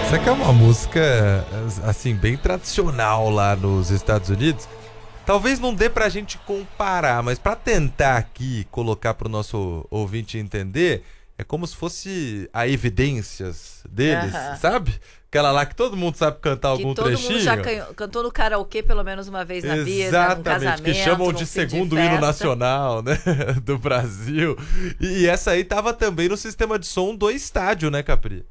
Essa que é uma música, assim, bem tradicional lá nos Estados Unidos. Talvez não dê pra gente comparar, mas pra tentar aqui colocar pro nosso ouvinte entender, é como se fosse a Evidências deles, sabe? Aquela lá que todo mundo sabe cantar algum trechinho. Que todo mundo já cantou no karaokê pelo menos uma vez na vida, num casamento, que chamam de segundo hino nacional, né, do Brasil. E essa aí tava também no sistema de som do estádio, né, Capri?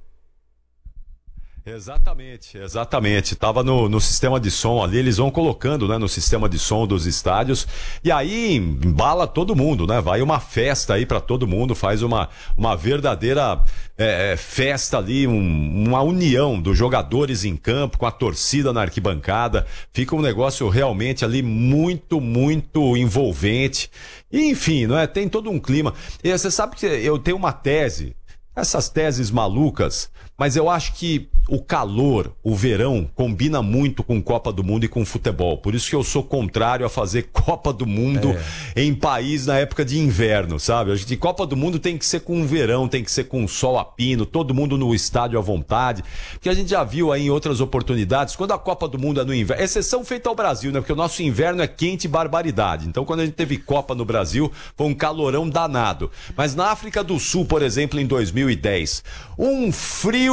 Exatamente. Tava no sistema de som ali, eles vão colocando, né, no sistema de som dos estádios, e aí embala todo mundo, né? Vai uma festa aí pra todo mundo, faz uma verdadeira festa ali, uma união dos jogadores em campo com a torcida na arquibancada. Fica um negócio realmente ali muito, muito envolvente. E, enfim, não é? Tem todo um clima. E você sabe que eu tenho uma tese, essas teses malucas, mas eu acho que o calor, o verão, combina muito com Copa do Mundo e com futebol. Por isso que eu sou contrário a fazer Copa do Mundo em país na época de inverno, sabe? A gente, Copa do Mundo tem que ser com verão, tem que ser com sol a pino, todo mundo no estádio à vontade. Porque a gente já viu aí em outras oportunidades, quando a Copa do Mundo é no inverno, exceção feita ao Brasil, né? Porque o nosso inverno é quente e barbaridade. Então, quando a gente teve Copa no Brasil, foi um calorão danado. Mas na África do Sul, por exemplo, em 2010, um frio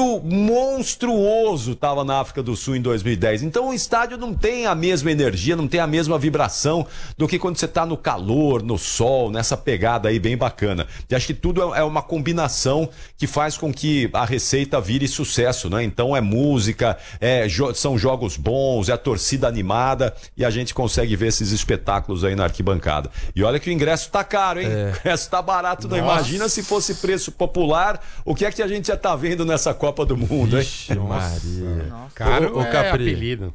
monstruoso estava na África do Sul em 2010. Então o estádio não tem a mesma energia, não tem a mesma vibração do que quando você está no calor, no sol, nessa pegada aí bem bacana. E acho que tudo é uma combinação que faz com que a receita vire sucesso, né? Então é música, são jogos bons, é a torcida animada e a gente consegue ver esses espetáculos aí na arquibancada. E olha que o ingresso tá caro, hein? O ingresso tá barato, não imagina se fosse preço popular, o que é que a gente já tá vendo nessa Copa do Mundo, hein? Maria. Caro o Capri, apelido.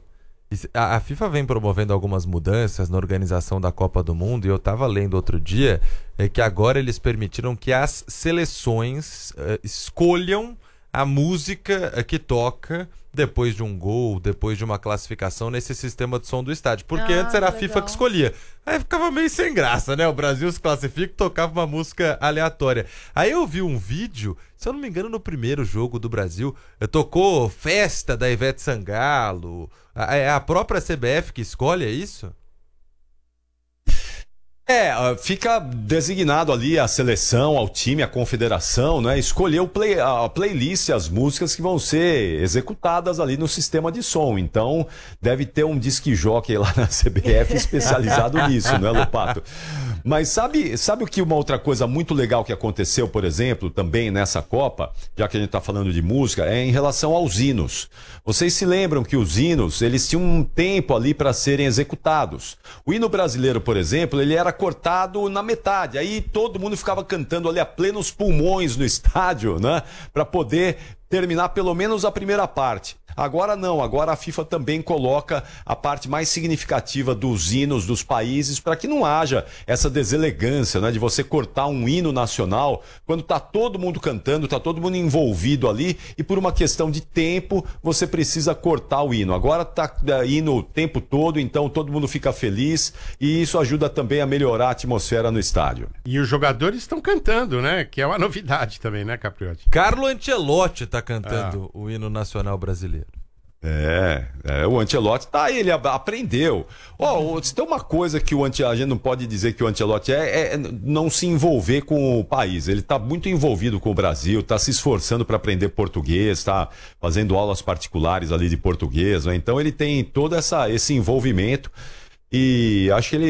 A FIFA vem promovendo algumas mudanças na organização da Copa do Mundo e eu tava lendo outro dia que agora eles permitiram que as seleções escolham a música que toca depois de um gol, depois de uma classificação nesse sistema de som do estádio. Porque antes era a FIFA que escolhia. Aí ficava meio sem graça, né? O Brasil se classifica e tocava uma música aleatória. Aí eu vi um vídeo, se eu não me engano, no primeiro jogo do Brasil, tocou Festa da Ivete Sangalo. É a própria CBF que escolhe, é isso? Fica designado ali a seleção, ao time, a confederação, né? Escolher a playlist, as músicas que vão ser executadas ali no sistema de som. Então, deve ter um disc jockey lá na CBF especializado nisso, né, Lopato? Mas sabe o que uma outra coisa muito legal que aconteceu, por exemplo, também nessa Copa, já que a gente está falando de música, é em relação aos hinos. Vocês se lembram que os hinos, eles tinham um tempo ali para serem executados. O hino brasileiro, por exemplo, ele era cortado na metade. Aí todo mundo ficava cantando ali a plenos pulmões no estádio, né? Para poder terminar pelo menos a primeira parte. Agora não, agora a FIFA também coloca a parte mais significativa dos hinos dos países para que não haja essa deselegância, né, de você cortar um hino nacional quando tá todo mundo cantando, tá todo mundo envolvido ali e por uma questão de tempo você precisa cortar o hino. Agora tá hino o tempo todo, então todo mundo fica feliz e isso ajuda também a melhorar a atmosfera no estádio. E os jogadores estão cantando, né? Que é uma novidade também, né, Capriotti? Carlo Ancelotti tá cantando o hino nacional brasileiro. O Ancelotti tá aí, ele aprendeu. Se tem uma coisa que a gente não pode dizer que o Ancelotti é não se envolver com o país. Ele tá muito envolvido com o Brasil, tá se esforçando para aprender português, tá fazendo aulas particulares ali de português, né? Então ele tem todo esse envolvimento e acho que ele